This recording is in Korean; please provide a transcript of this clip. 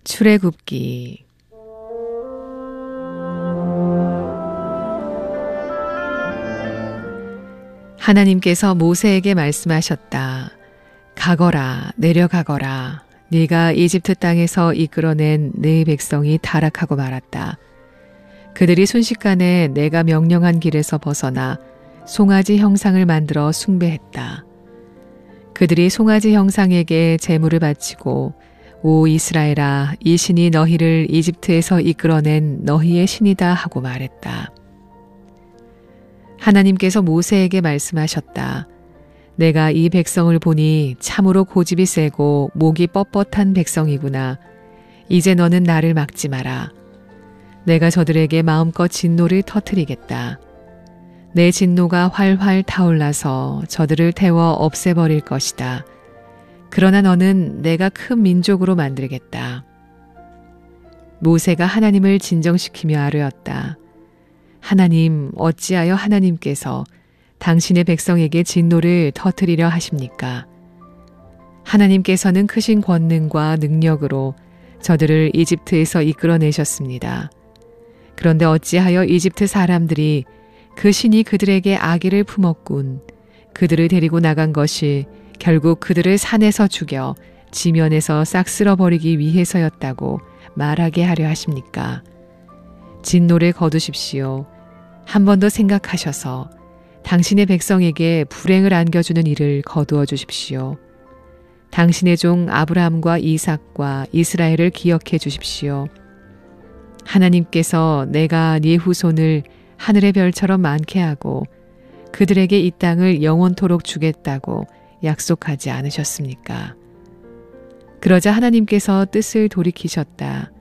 출애굽기. 하나님께서 모세에게 말씀하셨다. 가거라, 내려가거라. 네가 이집트 땅에서 이끌어낸 네 백성이 타락하고 말았다. 그들이 순식간에 내가 명령한 길에서 벗어나 송아지 형상을 만들어 숭배했다. 그들이 송아지 형상에게 제물을 바치고 오 이스라엘아, 이 신이 너희를 이집트에서 이끌어낸 너희의 신이다 하고 말했다. 하나님께서 모세에게 말씀하셨다. 내가 이 백성을 보니 참으로 고집이 세고 목이 뻣뻣한 백성이구나. 이제 너는 나를 막지 마라. 내가 저들에게 마음껏 진노를 터뜨리겠다. 내 진노가 활활 타올라서 저들을 태워 없애버릴 것이다. 그러나 너는 내가 큰 민족으로 만들겠다. 모세가 하나님을 진정시키며 아뢰었다. 하나님, 어찌하여 하나님께서 당신의 백성에게 진노를 터뜨리려 하십니까? 하나님께서는 크신 권능과 능력으로 저들을 이집트에서 이끌어내셨습니다. 그런데 어찌하여 이집트 사람들이 그 신이 그들에게 악의를 품었군. 그들을 데리고 나간 것이 결국 그들을 산에서 죽여 지면에서 싹 쓸어버리기 위해서였다고 말하게 하려 하십니까? 진노를 거두십시오. 한 번 더 생각하셔서 당신의 백성에게 불행을 안겨주는 일을 거두어 주십시오. 당신의 종 아브라함과 이삭과 이스라엘을 기억해 주십시오. 하나님께서 내가 네 후손을 하늘의 별처럼 많게 하고 그들에게 이 땅을 영원토록 주겠다고 약속하지 않으셨습니까? 그러자 하나님께서 뜻을 돌이키셨다.